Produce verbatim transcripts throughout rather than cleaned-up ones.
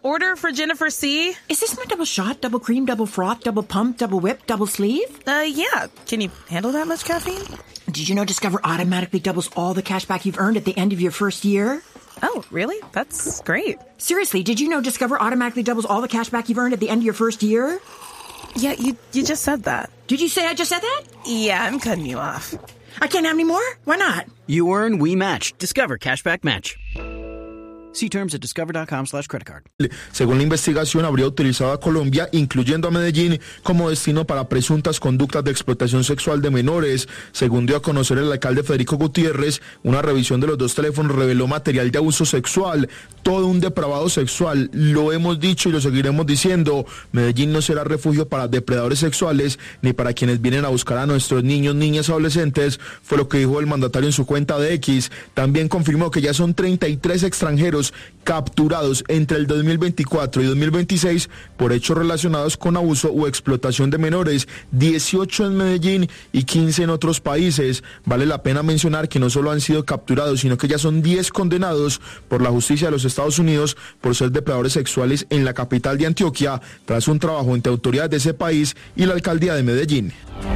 order for Jennifer C. Is this my double shot, double cream, double froth, double pump, double whip, double sleeve? Uh, yeah. Can you handle that much caffeine? Did you know Discover automatically doubles all the cash back you've earned at the end of your first year? Oh, really? That's great. Seriously, did you know Discover automatically doubles all the cash back you've earned at the end of your first year? Yeah, you you just said that. Did you say I just said that? Yeah, I'm cutting you off. I can't have any more? Why not? You earn, we match. Discover Cashback Match. See terms at discover.com slash credit card. Según la investigación, habría utilizado a Colombia, incluyendo a Medellín, como destino para presuntas conductas de explotación sexual de menores. Según dio a conocer el alcalde Federico Gutiérrez, una revisión de los dos teléfonos reveló material de abuso sexual. Todo un depravado sexual. Lo hemos dicho y lo seguiremos diciendo. Medellín no será refugio para depredadores sexuales ni para quienes vienen a buscar a nuestros niños, niñas, adolescentes, fue lo que dijo el mandatario en su cuenta de X. También confirmó que ya son treinta y tres extranjeros capturados entre el dos mil veinticuatro y dos mil veintiséis por hechos relacionados con abuso o explotación de menores, dieciocho en Medellín y quince en otros países. Vale la pena mencionar que no solo han sido capturados, sino que ya son diez condenados por la justicia de los Estados Unidos por ser depredadores sexuales en la capital de Antioquia, tras un trabajo entre autoridades de ese país y la alcaldía de Medellín.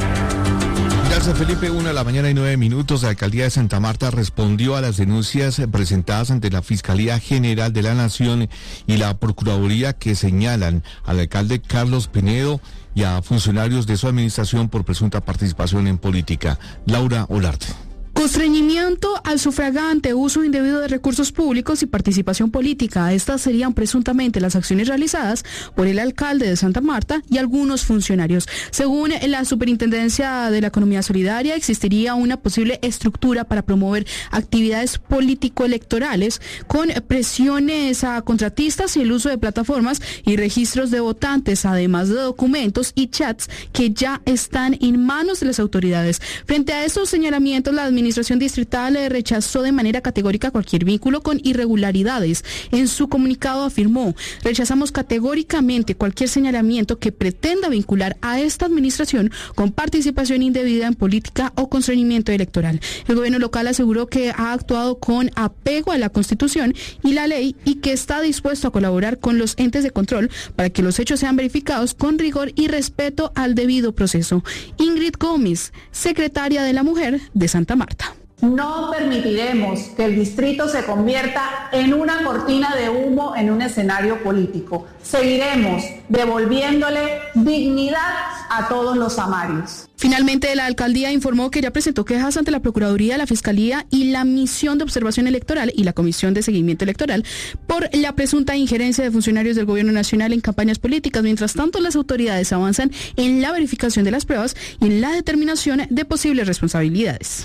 Gracias, Felipe. Una de la mañana y nueve minutos. La alcaldía de Santa Marta respondió a las denuncias presentadas ante la Fiscalía General de la Nación y la Procuraduría que señalan al alcalde Carlos Pinedo y a funcionarios de su administración por presunta participación en política. Laura Olarte. Constreñimiento al sufragante, uso indebido de recursos públicos y participación política. Estas serían presuntamente las acciones realizadas por el alcalde de Santa Marta y algunos funcionarios. Según la Superintendencia de la Economía Solidaria, existiría una posible estructura para promover actividades político-electorales con presiones a contratistas y el uso de plataformas y registros de votantes, además de documentos y chats que ya están en manos de las autoridades. Frente a estos señalamientos, la administración La Administración Distrital rechazó de manera categórica cualquier vínculo con irregularidades. En su comunicado afirmó: rechazamos categóricamente cualquier señalamiento que pretenda vincular a esta administración con participación indebida en política o constreñimiento electoral. El gobierno local aseguró que ha actuado con apego a la Constitución y la ley y que está dispuesto a colaborar con los entes de control para que los hechos sean verificados con rigor y respeto al debido proceso. Ingrid Gómez, secretaria de la Mujer de Santa Marta. No permitiremos que el distrito se convierta en una cortina de humo en un escenario político. Seguiremos devolviéndole dignidad a todos los amarios. Finalmente, la alcaldía informó que ya presentó quejas ante la Procuraduría, la Fiscalía y la Misión de Observación Electoral y la Comisión de Seguimiento Electoral por la presunta injerencia de funcionarios del Gobierno Nacional en campañas políticas. Mientras tanto, las autoridades avanzan en la verificación de las pruebas y en la determinación de posibles responsabilidades.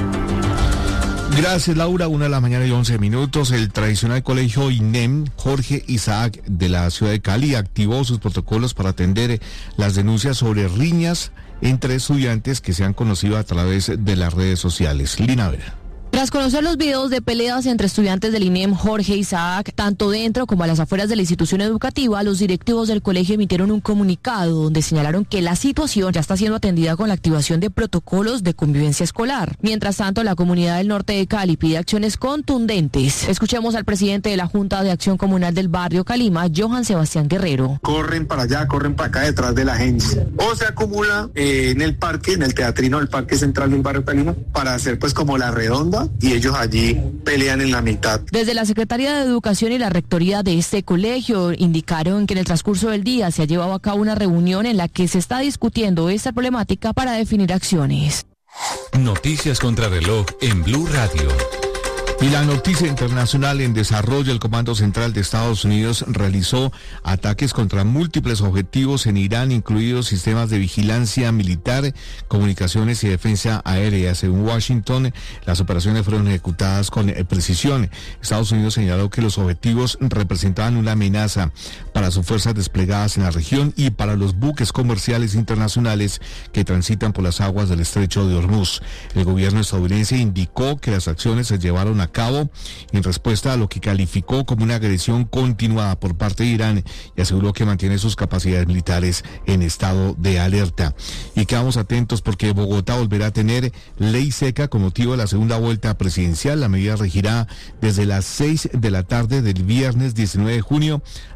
Gracias, Laura. Una de la mañana y once minutos. El tradicional colegio I N E M Jorge Isaac de la ciudad de Cali activó sus protocolos para atender las denuncias sobre riñas entre estudiantes que se han conocido a través de las redes sociales. Lina Vera. Tras conocer los videos de peleas entre estudiantes del I N E M Jorge Isaac, tanto dentro como a las afueras de la institución educativa, los directivos del colegio emitieron un comunicado donde señalaron que la situación ya está siendo atendida con la activación de protocolos de convivencia escolar. Mientras tanto, la comunidad del norte de Cali pide acciones contundentes. Escuchemos al presidente de la Junta de Acción Comunal del barrio Calima, Johan Sebastián Guerrero. Corren para allá, corren para acá detrás de la agencia. O se acumula eh, en el parque, en el teatrino del parque central del barrio Calima, para hacer pues como la redonda, y ellos allí pelean en la mitad. Desde la Secretaría de Educación y la Rectoría de este colegio indicaron que en el transcurso del día se ha llevado a cabo una reunión en la que se está discutiendo esta problemática para definir acciones. Noticias contra reloj en Blue Radio. Y la noticia internacional en desarrollo: el Comando Central de Estados Unidos realizó ataques contra múltiples objetivos en Irán, incluidos sistemas de vigilancia militar, comunicaciones y defensa aérea. Según Washington, las operaciones fueron ejecutadas con precisión. Estados Unidos señaló que los objetivos representaban una amenaza para sus fuerzas desplegadas en la región y para los buques comerciales internacionales que transitan por las aguas del Estrecho de Hormuz. El gobierno estadounidense indicó que las acciones se llevaron a cabo en respuesta a lo que calificó como una agresión continuada por parte de Irán y aseguró que mantiene sus capacidades militares en estado de alerta. Y quedamos atentos porque Bogotá volverá a tener ley seca con motivo de la segunda vuelta presidencial. La medida regirá desde las seis de la tarde del viernes diecinueve de junio